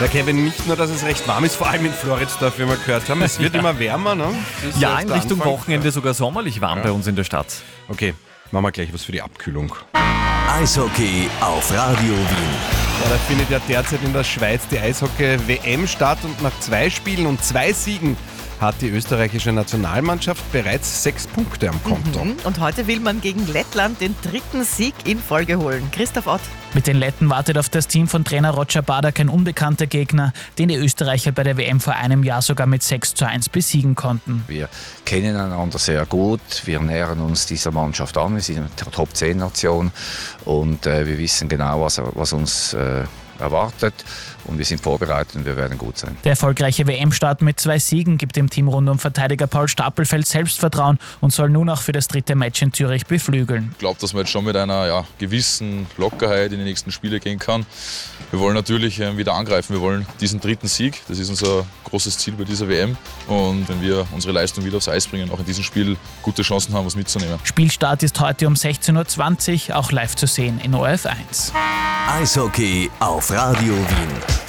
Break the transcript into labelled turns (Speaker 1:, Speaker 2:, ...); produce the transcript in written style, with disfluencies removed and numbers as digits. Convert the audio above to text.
Speaker 1: Ja, Kevin, nicht nur, dass es recht warm ist, vor allem in Floridsdorf, wie wir gehört haben. Es wird immer wärmer, ne?
Speaker 2: Ja, in Richtung Wochenende sogar sommerlich warm bei uns in der Stadt.
Speaker 1: Okay, machen wir gleich was für die Abkühlung.
Speaker 3: Eishockey auf Radio Wien.
Speaker 1: Ja, da findet ja derzeit in der Schweiz die Eishockey-WM statt und nach 2 Spielen und 2 Siegen hat die österreichische Nationalmannschaft bereits 6 Punkte am Konto.
Speaker 4: Und heute will man gegen Lettland den 3. Sieg in Folge holen. Christoph Ott.
Speaker 5: Mit den Letten wartet auf das Team von Trainer Roger Bader kein unbekannter Gegner, den die Österreicher bei der WM vor einem Jahr sogar mit 6:1 besiegen konnten.
Speaker 6: Wir kennen einander sehr gut, wir nähern uns dieser Mannschaft an, wir sind eine Top-10-Nation und wir wissen genau, was uns erwartet und wir sind vorbereitet und wir werden gut sein.
Speaker 5: Der erfolgreiche WM-Start mit 2 Siegen gibt dem Team rund um Verteidiger Paul Stapelfeld Selbstvertrauen und soll nun auch für das 3. Match in Zürich beflügeln.
Speaker 7: Ich glaube, dass man jetzt schon mit einer gewissen Lockerheit in die nächsten Spiele gehen kann. Wir wollen natürlich wieder angreifen, wir wollen diesen 3. Sieg, das ist unser großes Ziel bei dieser WM und wenn wir unsere Leistung wieder aufs Eis bringen, auch in diesem Spiel gute Chancen haben, was mitzunehmen.
Speaker 5: Spielstart ist heute um 16:20 Uhr, auch live zu sehen in ORF 1.
Speaker 3: Eishockey auf Radio Wien.